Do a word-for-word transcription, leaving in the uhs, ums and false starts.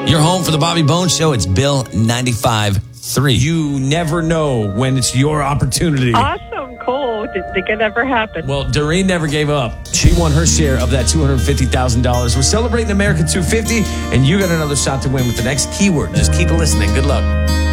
Your home for the Bobby Bones Show. It's Bill ninety-five point three. You never know when it's your opportunity. Awesome. Cool. Didn't think it ever happened. Well, Doreen never gave up. She won her share of that two hundred fifty thousand dollars. We're celebrating America two fifty, and you got another shot to win with the next keyword. Just keep listening. Good luck.